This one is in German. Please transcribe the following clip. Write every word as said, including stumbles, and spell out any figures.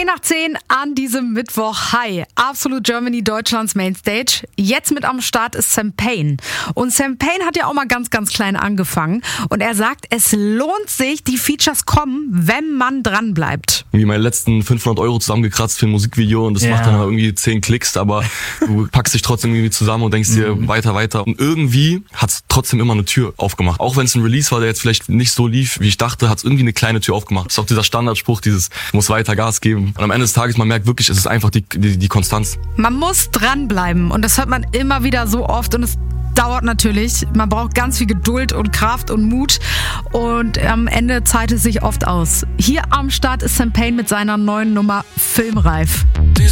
nach zehn an diesem Mittwoch. Hi, Absolute Germany, Deutschlands Mainstage. Jetzt mit am Start ist Sam Payne. Und Sam Payne hat ja auch mal ganz, ganz klein angefangen. Und er sagt, es lohnt sich, die Features kommen, wenn man dran bleibt. Irgendwie meine letzten fünfhundert Euro zusammengekratzt für ein Musikvideo und das Ja. macht dann irgendwie zehn Klicks, aber du packst dich trotzdem irgendwie zusammen und denkst dir Mhm. weiter, weiter. Und irgendwie hat's trotzdem immer eine Tür aufgemacht. Auch wenn es ein Release war, der jetzt vielleicht nicht so lief, wie ich dachte, hat's irgendwie eine kleine Tür aufgemacht. Das ist auch dieser Standardspruch, dieses, muss weiter Gas geben. Und am Ende des Tages, man merkt wirklich, es ist einfach die, die, die Konstanz. Man muss dranbleiben und das hört man immer wieder so oft und es dauert natürlich. Man braucht ganz viel Geduld und Kraft und Mut und am Ende zahlt es sich oft aus. Hier am Start ist Sam Payne mit seiner neuen Nummer Filmreif.